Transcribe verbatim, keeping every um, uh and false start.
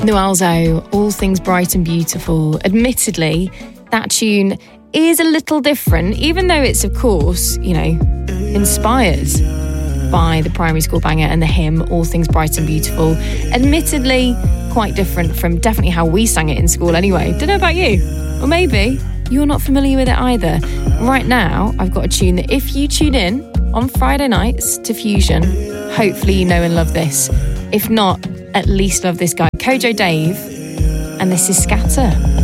Nualzo, All Things Bright and Beautiful. Admittedly, that tune is a little different, even though it's, of course, you know, inspired by the primary school banger and the hymn All Things Bright and Beautiful. Admittedly, quite different from definitely how we sang it in school anyway. Don't know about you. Or maybe you're not familiar with it either. Right now, I've got a tune that if you tune in on Friday nights to Fusion, hopefully you know and love this. If not, at least love this guy, Kojo Dave, and this is Scatter.